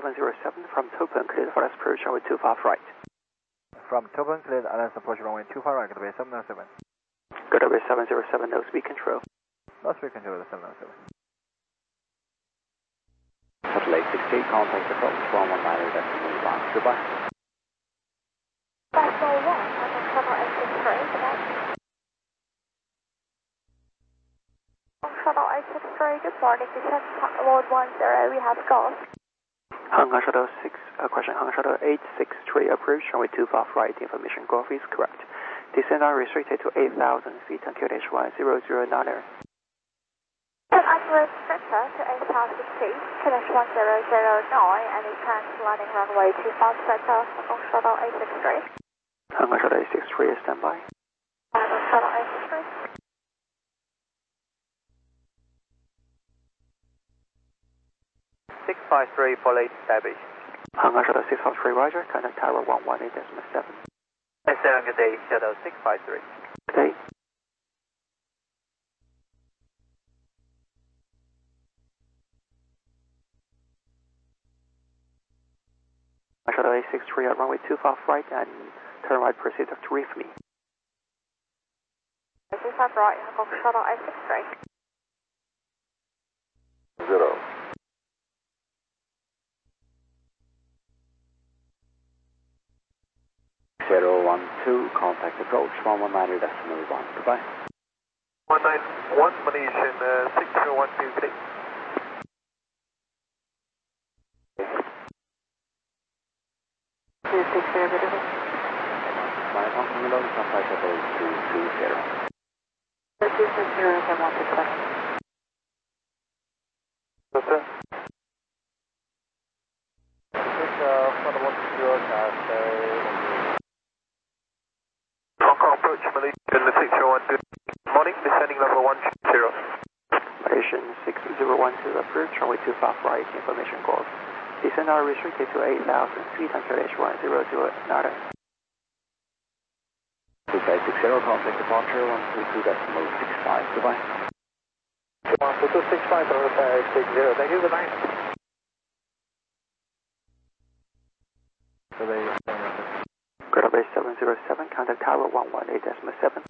707 from Topon, cleared for approach runway 25 right. From Topon, cleared LS approach runway 25 right, Good Bay 707. Good Bay 707, no speed control. No speed control, 707. Satellite 68, contact approach 119.1, goodbye. Decimal 1, I'm Shuttle 863, goodbye. Shuttle 863, good morning, descent World 10, we have golf. Hong Kong Shuttle 863 approach runway 25 right, information golf is correct. Descent unrestricted to 8,000 feet on QNH1009er. Upward center to 8,000 feet, QNH 1009, and it turns landing runway 25 center, Hong Kong Shuttle 863. Hong Kong Shuttle 863 is standby. Hong Kong Shuttle 863. 653 for late established. Hong Kong Shuttle 653 Roger, contact Tower 118.7. Good day, Shuttle 653. Good day. Shuttle 863 at runway 25 right and turn right, proceed to reef me. 25 right, Hong Kong Shuttle 863. 0. Zero 12, contact approach 119.1, goodbye. 191, Malaysian 6012, good day. My Hong Kong Long, contact approach 220. 220, then 167. Yes, sir. This is for the 120, Hong Kong approach, Malaysian 6012. Morning, descending level 120. Malaysian 6012 approach, runway 25 right, information golf. Descent are restricted to 8,000 feet on QNH1009er. 2560, contact departure 122.65, goodbye. 122.65, 860, thank you, good night. Good Bay 707, contact Tower 118.7. 17.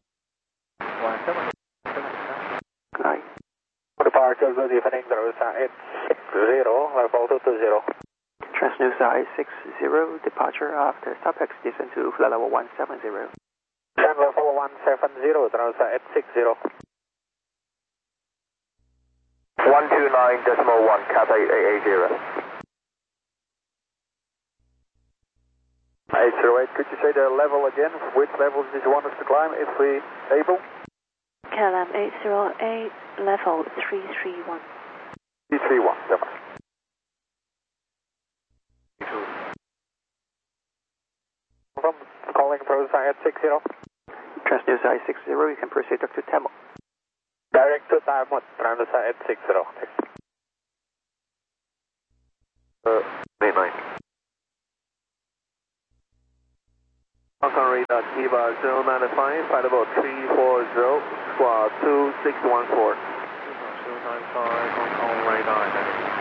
Good night. Departure, good evening, Nusa 860, level 220. Transnusa 860, departure after SubX, descend to flight level 170. Descend level 170, Nusa 860. 129.1, Cat 8880. 808, could you say the level again? Which levels did you want us to climb if we able? KLM 808, level 331. 331, goodbye. From calling Nusa 860. Transnusa 860, you can proceed to Temo. Direct to Taiwan, Nusa 860. Mainline. Hong Kong radar, Kiva 095, flight level 340, squad 2614. 295, Hong Kong radar,